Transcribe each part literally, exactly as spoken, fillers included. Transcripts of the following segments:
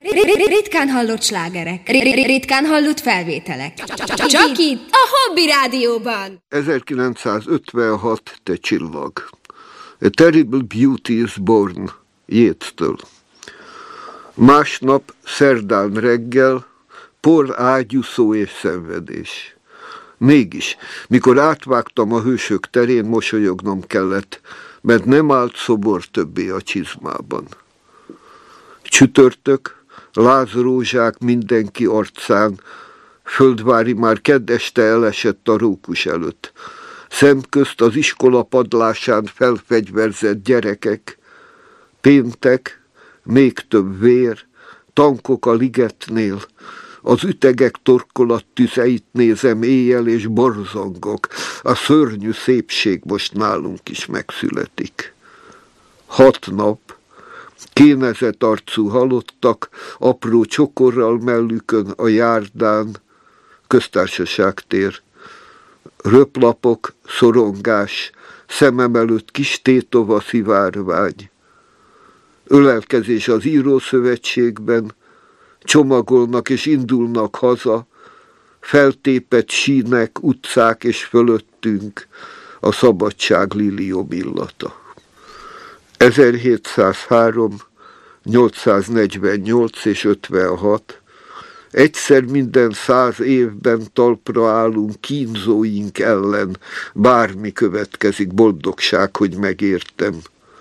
Ritkán hallott slágerek, ritkán hallott felvételek. Csak itt, a Hobby Rádióban. ezerkilencszázötvenhat, te csillag. A terrible beauty is born, Yeats-től. Másnap, szerdán reggel, por, ágyúszó és szenvedés. Mégis, mikor átvágtam a hősök terén, mosolyognom kellett, mert nem állt szobor többé a csizmában. Csütörtök, lázrózsák mindenki arcán, Földvári már kedd este elesett a rókus előtt. Szemközt az iskola padlásán felfegyverzett gyerekek. Péntek, még több vér, tankok a ligetnél, az ütegek torkolat tüzeit nézem éjjel, és borzongok. A szörnyű szépség most nálunk is megszületik. Hat nap, kénezett arcú halottak, apró csokorral mellükön a járdán, Köztársaság röplapok, szorongás, szemem előtt kis tétova szivárvány. Ölelkezés az írószövetségben, csomagolnak és indulnak haza, feltépett sínek, utcák és fölöttünk a szabadság liliom illata. ezerhétszázhárom, nyolcszáznegyvennyolc és ötvenhat, egyszer minden száz évben talpra állunk kínzóink ellen, bármi következik, boldogság, hogy megértem.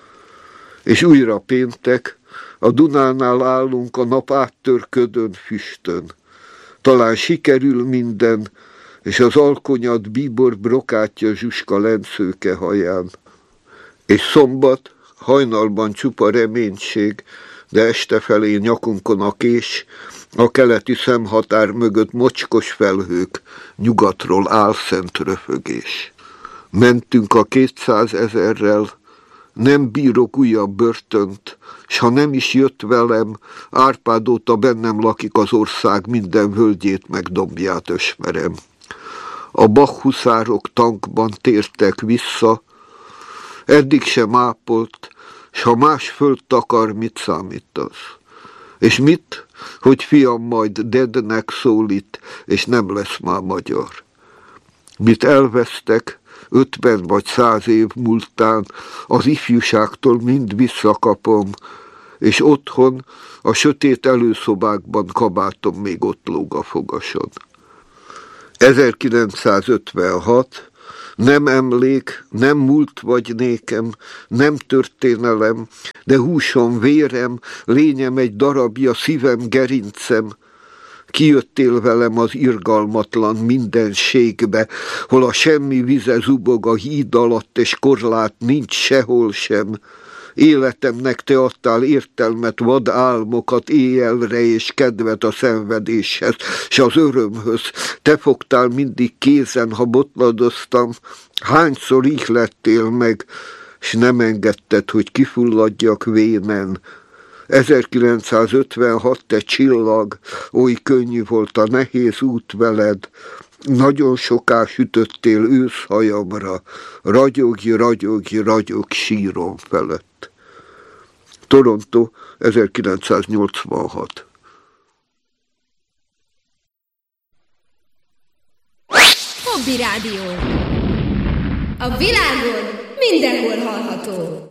És újra péntek, a Dunánál állunk a nap áttörködön füstön. Talán sikerül minden, és az alkonyat bíbor brokátja Zsuska lencőke haján. És szombat, hajnalban csupa reménység, de este felé nyakunkon a kés, a keleti szemhatár mögött mocskos felhők, nyugatról álszent röfögés. Mentünk a kétszázezerrel, nem bírok újabb börtönt, s ha nem is jött velem, Árpád óta bennem lakik az ország, minden völgyét meg dombját ösmerem. A Bach-huszárok tankban tértek vissza, eddig sem ápolt, s ha más föld takar, mit számítasz? És mit? Hogy fiam majd dednek szólít, és nem lesz már magyar. Mit elvesztek, ötven vagy száz év múltán, az ifjúságtól mind visszakapom, és otthon, a sötét előszobákban kabátom még ott lóg a fogason. ezerkilencszázötvenhat, nem emlék, nem múlt vagy nékem, nem történelem, de húsom, vérem, lényem egy darabja, szívem, gerincem. Kijöttél velem az irgalmatlan mindenségbe, hol a semmi vize zubog a híd alatt, és korlát nincs sehol sem. Életemnek te adtál értelmet, vad álmokat éjjelre, és kedvet a szenvedéshez, s az örömhöz. Te fogtál mindig kézen, ha botladoztam, hányszor ihlettél meg, s nem engedted, hogy kifulladjak vénen. ezerkilencszázötvenhat, te csillag, oly könnyű volt a nehéz út veled, nagyon soká sütöttél őszhajamra, ragyogj, ragyogj, ragyogj sírom felett. Toronto, ezerkilencszáznyolcvanhat. Hobby Rádió. A világon mindenhol hallható.